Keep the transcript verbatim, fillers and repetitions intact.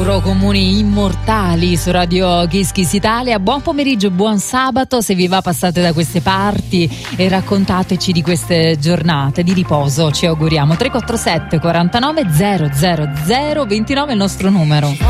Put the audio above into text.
loro comuni immortali su Radio Kiss Kiss Italia. Buon pomeriggio, buon sabato se vi va, passate da queste parti e raccontateci di queste giornate di riposo, ci auguriamo. Tre quattro sette quarantanove zero zero zero ventinove è il nostro numero.